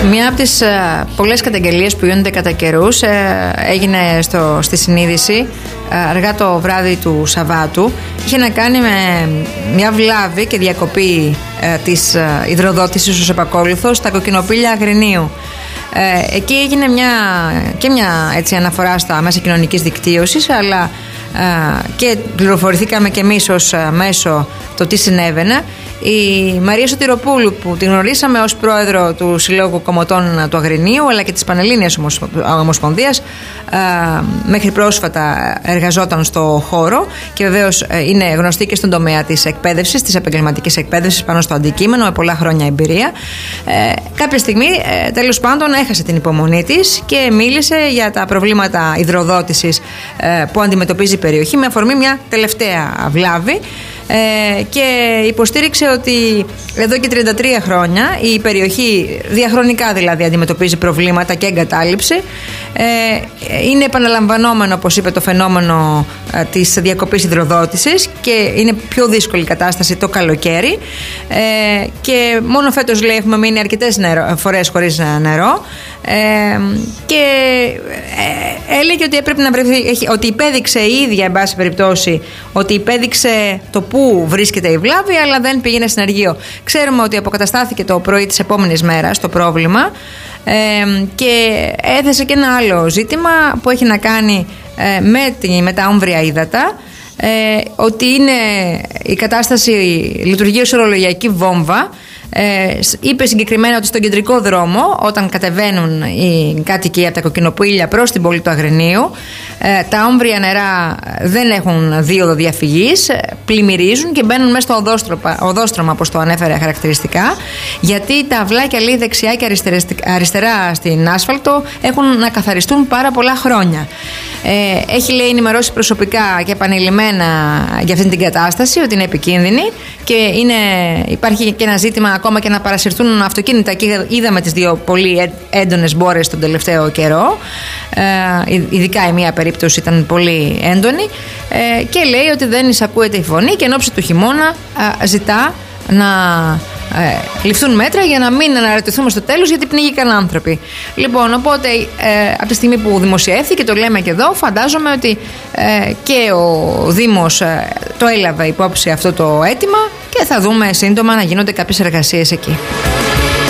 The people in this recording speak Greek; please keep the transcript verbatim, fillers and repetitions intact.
Μία από τις πολλές καταγγελίες που γίνονται κατά καιρούς έγινε στο, στη συνείδηση αργά το βράδυ του Σαββάτου. Είχε να κάνει με μια βλάβη και διακοπή της υδροδότησης ως επακόλουθο στα κοκκινοπήλια Αγρινίου. Εκεί έγινε μια, και μια έτσι, αναφορά στα μέσα κοινωνικής δικτύωσης, αλλά και πληροφορηθήκαμε και εμείς ως μέσο το τι συνέβαινε. Η Μαρία Σωτηροπούλου, που την γνωρίσαμε ως πρόεδρο του Συλλόγου Κομωτών του Αγρινίου αλλά και της Πανελλήνιας Ομοσπονδίας, μέχρι πρόσφατα εργαζόταν στο χώρο και βεβαίως είναι γνωστή και στον τομέα της εκπαίδευσης, της επαγγελματικής εκπαίδευσης πάνω στο αντικείμενο, με πολλά χρόνια εμπειρία. Κάποια στιγμή τέλος πάντων έχασε την υπομονή της και μίλησε για τα προβλήματα υδροδότησης που αντιμετωπίζει η περιοχή με αφορμή μια τελευταία βλάβη. Ε, και υποστήριξε ότι εδώ και τριάντα τρία χρόνια η περιοχή διαχρονικά δηλαδή αντιμετωπίζει προβλήματα και εγκατάλειψη. Ε, είναι επαναλαμβανόμενο, όπως είπε, το φαινόμενο ε, της διακοπής υδροδότησης και είναι πιο δύσκολη η κατάσταση το καλοκαίρι, ε, και μόνο φέτος, λέει, έχουμε μείνει αρκετές νερό, φορές χωρίς νερό, ε, και ε, έλεγε ότι έπρεπε να βρεθεί, ότι υπέδειξε η ίδια, εν πάση περιπτώσει, ότι υπέδειξε το πού βρίσκεται η βλάβη, αλλά δεν πήγαινε συνεργείο. Ξέρουμε ότι αποκαταστάθηκε το πρωί της επόμενης μέρας το πρόβλημα, ε, και έθεσε και ένα άλλο ζήτημα που έχει να κάνει ε, με, τη, με τα όμβρια ύδατα, ε, ότι είναι η κατάσταση λειτουργεί ως ορολογιακή βόμβα. Ε, είπε συγκεκριμένα ότι στον κεντρικό δρόμο, όταν κατεβαίνουν οι κάτοικοι από τα κοκκινοπήλια προς την πόλη του Αγρινίου, ε, τα όμβρια νερά δεν έχουν δίωδο διαφυγής, πλημμυρίζουν και μπαίνουν μέσα στο οδόστρωμα, όπως το ανέφερε χαρακτηριστικά, γιατί τα αυλάκια, λέει, δεξιά και αριστερά στην άσφαλτο έχουν να καθαριστούν πάρα πολλά χρόνια. Ε, έχει, λέει, ενημερώσει προσωπικά και επανειλημμένα για αυτή την κατάσταση, ότι είναι επικίνδυνη και είναι, υπάρχει και ένα ζήτημα ακόμα και να παρασυρθούν αυτοκίνητα, και είδαμε τις δύο πολύ έντονες μπόρες τον τελευταίο καιρό, ε, ειδικά η μία περίπτωση ήταν πολύ έντονη, ε, και λέει ότι δεν εισακούεται η φωνή και εν ώψη του χειμώνα ε, ζητά να ε, ληφθούν μέτρα για να μην αναρωτηθούμε στο τέλος γιατί πνίγηκαν άνθρωποι. Λοιπόν, οπότε ε, από τη στιγμή που δημοσιεύθηκε, το λέμε και εδώ, φαντάζομαι ότι ε, και ο Δήμος ε, το έλαβε υπόψη αυτό το αίτημα και θα δούμε σύντομα να γίνονται κάποιες εργασίες εκεί.